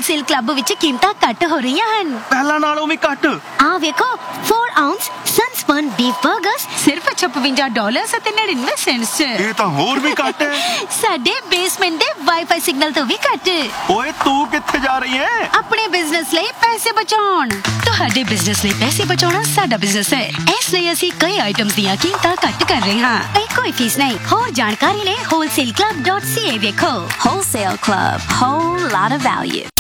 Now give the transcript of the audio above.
Wholesale club ਵਿੱਚ ਕੀਮਤਾਂ ਘੱਟ ਹੋ ਰਹੀਆਂ ਹਨ। ਪਹਿਲਾਂ ਨਾਲੋਂ ਵੀ ਘੱਟ? ਆ ਵੇਖੋ 4 ਆਉਂਸ ਸਨਸਪਨ ਬੀਫ 버ਗਰਸ ਸਿਰਫ $56 ਅਤੇ 99 ਸੈਂਟਸ। ਇਹ ਤਾਂ ਹੋਰ ਵੀ ਘੱਟ ਹੈ। ਸਾਡੇ ਬੇਸਮੈਂਟ ਦੇ ਵਾਈਫਾਈ ਸਿਗਨਲ ਤੋਂ ਵੀ ਘੱਟ। ਓਏ ਤੂੰ ਕਿੱਥੇ ਜਾ ਰਹੀ ਹੈ? ਆਪਣੇ ਬਿਜ਼ਨਸ ਲਈ ਪੈਸੇ ਬਚਾਉਣ। ਤੁਹਾਡੇ ਬਿਜ਼ਨਸ ਲਈ ਪੈਸੇ ਬਚਾਉਣਾ ਸਾਡਾ ਬਿਜ਼ਨਸ ਹੈ, ਇਸ ਲਈ ਅਸੀਂ ਕਈ ਆਈਟਮਸ ਦੀਆਂ ਕੀਮਤਾਂ ਘੱਟ ਕਰ ਰਹੇ ਹਾਂ। ਕੋਈ ਫੀਸ ਨਹੀਂ। ਹੋਰ ਜਾਣਕਾਰੀ ਲਈ wholesaleClub.ca ਵੇਖੋ। Wholesale Club, whole lot of value.